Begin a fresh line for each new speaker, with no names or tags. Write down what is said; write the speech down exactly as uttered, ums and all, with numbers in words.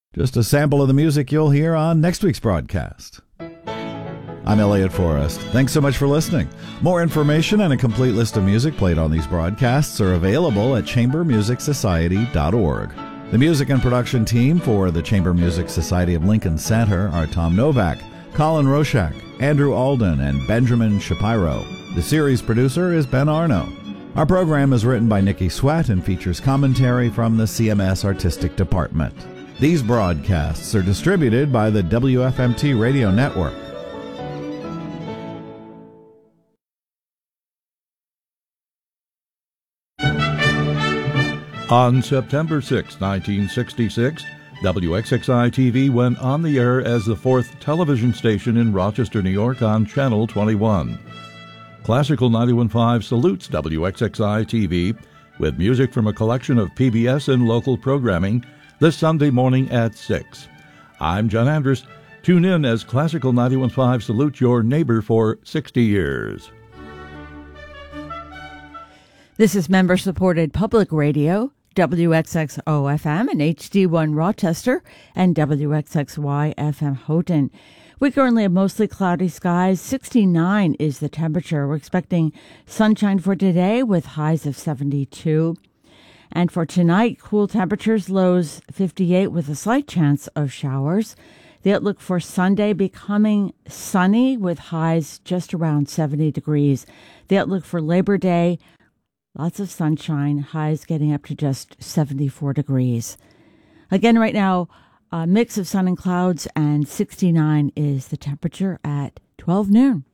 Just a sample of the music you'll hear on next week's broadcast. I'm Elliot Forrest. Thanks so much for listening. More information and a complete list of music played on these broadcasts are available at chamber music society dot org. The music and production team for the Chamber Music Society of Lincoln Center are Tom Novak, Colin Roshak, Andrew Alden, and Benjamin Shapiro. The series producer is Ben Arno. Our program is written by Nikki Sweat and features commentary from the C M S Artistic Department. These broadcasts are distributed by the W F M T Radio Network.
On September sixth, nineteen sixty-six, W X X I T V went on the air as the fourth television station in Rochester, New York on Channel twenty-one. Classical ninety-one point five salutes W X X I T V with music from a collection of P B S and local programming this Sunday morning at six. I'm John Andrus. Tune in as Classical ninety-one point five salutes your neighbor for sixty years.
This is member-supported public radio, W X X O F M and H D one Rochester, and W X X Y F M Houghton. We currently have mostly cloudy skies. sixty-nine is the temperature. We're expecting sunshine for today with highs of seventy-two. And for tonight, cool temperatures, lows fifty-eight with a slight chance of showers. The outlook for Sunday becoming sunny with highs just around seventy degrees. The outlook for Labor Day, lots of sunshine, highs getting up to just seventy-four degrees. Again, right now, a mix of sun and clouds, and sixty-nine is the temperature at twelve noon.